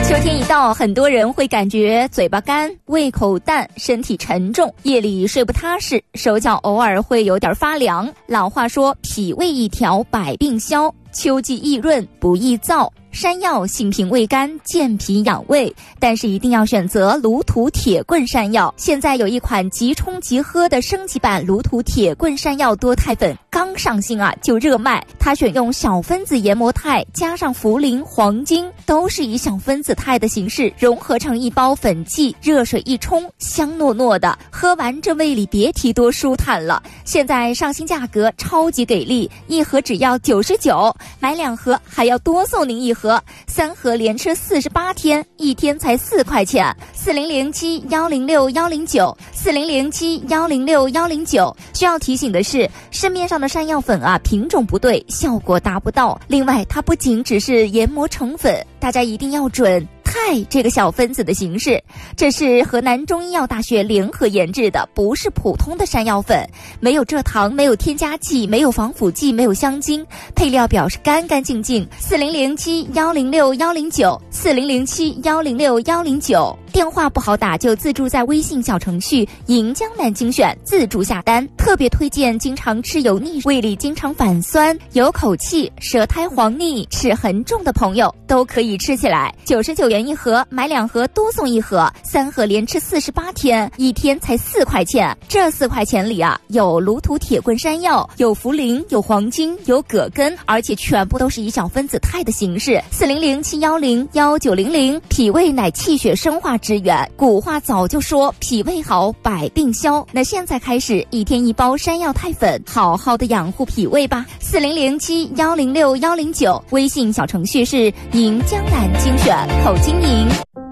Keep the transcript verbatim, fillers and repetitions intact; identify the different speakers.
Speaker 1: 秋天一到，很多人会感觉嘴巴干、胃口淡、身体沉重，夜里睡不踏实，手脚偶尔会有点发凉。老话说，脾胃一调百病消，秋季易润不易燥。山药性平味甘，健脾养胃，但是一定要选择卢土铁棍山药。现在有一款即冲即喝的升级版卢土铁棍山药多肽粉，刚上新啊就热卖。它选用小分子研磨肽加上茯苓、黄精，都是以小分子肽的形式融合成一包粉剂，热水一冲，香糯糯的，喝完这胃里别提多舒坦了。现在上新价格超级给力，一盒只要九十九，买两盒还要多送您一盒。三盒连吃四十八天，一天才四块钱。四零零七幺零六幺零九，四零零七幺零六幺零九。需要提醒的是，市面上的山药粉啊，品种不对，效果达不到。另外，它不仅只是研磨成粉，大家一定要准肽这个小分子的形式。这是河南中医药大学联合研制的，不是普通的山药粉，没有蔗糖，没有添加剂，没有防腐剂，没有香精，配料表是干干净净。四零零七幺零六幺零九，四零零七幺零六幺零九。电话不好打，就自助在微信小程序银江南精选自助下单。特别推荐经常吃油腻、胃里经常反酸、有口气、舌苔黄腻、齿痕重的朋友都可以吃起来。九十九元一盒，买两盒多送一盒，三盒连吃四十八天，一天才四块钱。这四块钱里啊，有卢土铁棍山药，有茯苓，有黄精，有葛根，而且全部都是以小分子肽的形式。四零零七幺零幺九零零，脾胃乃气血生化之源，古话早就说脾胃好百病消。那现在开始一天一包山药肽粉，好好的养护脾胃吧。四零零七幺零六幺零九，微信小程序是银江南精选，口经营。